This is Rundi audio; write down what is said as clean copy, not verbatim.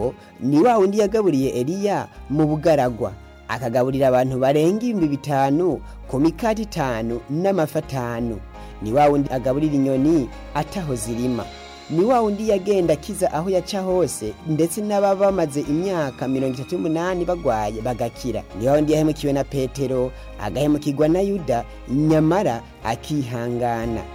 uwo ni wa wundi yagaburiye Eliya mu bugaragwa akagaburira abantu barenga 5,000 ku mikati 5 n'amafi 5. Ni wa wundi agaburira inyoni ataho zirima. Ni wa wundi yagenda kiza aho yaca hose ndetse n'ababa bamaze imyaka 38 bagwaye bagakira. Ni wa wundi yahemukiwe na Petero agahemukirwa na Yuda nyamara akihangana.